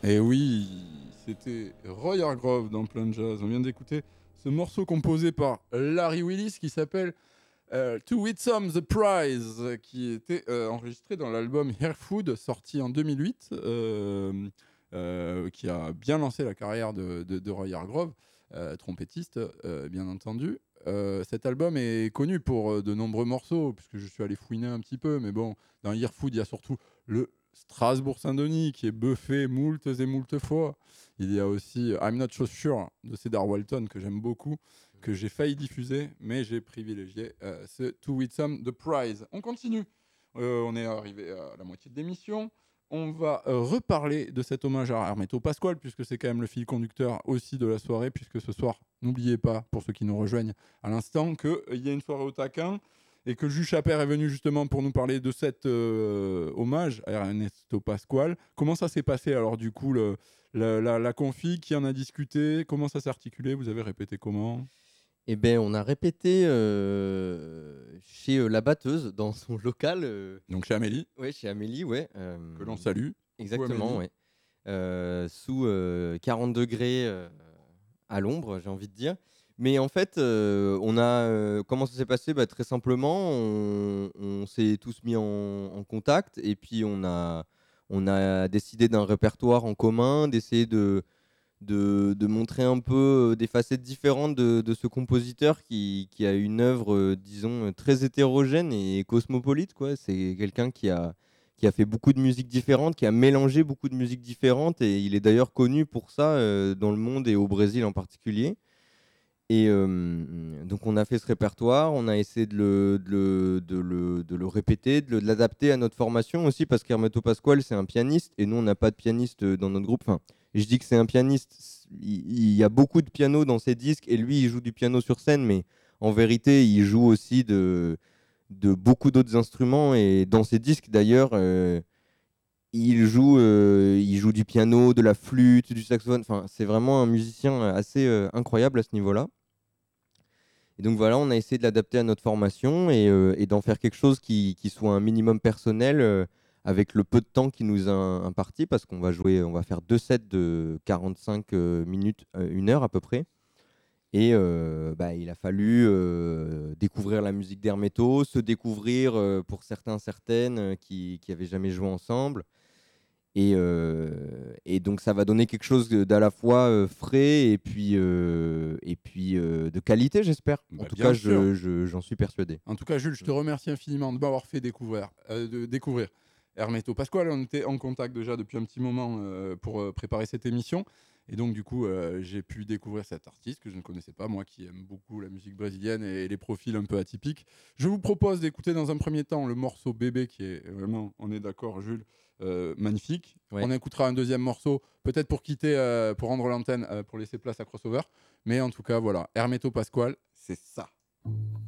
Et oui, c'était Roy Hargrove dans Plein de Jazz. On vient d'écouter ce morceau composé par Larry Willis qui s'appelle To Win Some the Prize, qui était enregistré dans l'album Hair Food, sorti en 2008, qui a bien lancé la carrière de Roy Hargrove, trompettiste, bien entendu. Cet album est connu pour de nombreux morceaux, puisque je suis allé fouiner un petit peu, mais bon, dans Hair Food, il y a surtout le Strasbourg-Saint-Denis qui est buffé moultes et moultes fois. Il y a aussi I'm Not So Sure de Cedar Walton que j'aime beaucoup, que j'ai failli diffuser, mais j'ai privilégié ce To Win Some the Prize. On continue. On est arrivé à la moitié de l'émission. On va reparler de cet hommage à Hermeto Pasquale, puisque c'est quand même le fil conducteur aussi de la soirée, puisque ce soir, n'oubliez pas, pour ceux qui nous rejoignent à l'instant, qu'il y a une soirée au taquin et que Jules Chaper est venu justement pour nous parler de cet hommage à Ernesto Pasquale. Comment ça s'est passé alors du coup, la config, qui en a discuté, comment ça s'est articulé, vous avez répété comment? Eh ben, on a répété chez la batteuse dans son local. Donc chez Amélie. Ouais, chez Amélie, ouais. Que l'on salue. Exactement, ouais. Sous 40 degrés à l'ombre, j'ai envie de dire. Mais en fait, comment ça s'est passé? Très simplement, on s'est tous mis en contact et puis on a décidé d'un répertoire en commun, d'essayer de montrer un peu des facettes différentes de ce compositeur qui a une œuvre, disons, très hétérogène et cosmopolite, quoi. C'est quelqu'un qui a fait beaucoup de musiques différentes, qui a mélangé beaucoup de musiques différentes et il est d'ailleurs connu pour ça dans le monde et au Brésil en particulier. Et donc on a fait ce répertoire, on a essayé de le répéter, de l'adapter à notre formation aussi, parce qu'Hermeto Pasquale, c'est un pianiste, et nous, on n'a pas de pianiste dans notre groupe. Enfin, je dis que c'est un pianiste, il y a beaucoup de piano dans ses disques, et lui, il joue du piano sur scène, mais en vérité, il joue aussi de beaucoup d'autres instruments, et dans ses disques, d'ailleurs, il joue du piano, de la flûte, du saxophone. Enfin, c'est vraiment un musicien assez incroyable à ce niveau-là. Et donc voilà, on a essayé de l'adapter à notre formation et d'en faire quelque chose qui soit un minimum personnel avec le peu de temps qui nous a imparti, parce qu'on va faire 2 sets de 45 minutes, 1 heure à peu près. Et il a fallu découvrir la musique d'Hermeto, se découvrir pour certains, certaines qui n'avaient jamais joué ensemble. Et donc ça va donner quelque chose d'à la fois frais et puis de qualité, j'espère. En tout cas, Bien sûr. j'en suis persuadé. En tout cas, Jules, je te remercie infiniment de m'avoir fait découvrir Hermeto Pasquale. On était en contact déjà depuis un petit moment pour préparer cette émission. Et donc, du coup, j'ai pu découvrir cet artiste que je ne connaissais pas, moi qui aime beaucoup la musique brésilienne et les profils un peu atypiques. Je vous propose d'écouter dans un premier temps le morceau Bébé, qui est vraiment, on est d'accord, Jules, magnifique. Ouais. On écoutera un deuxième morceau, peut-être pour quitter, pour rendre l'antenne, pour laisser place à Crossover. Mais en tout cas, voilà, Hermeto Pasquale, c'est ça.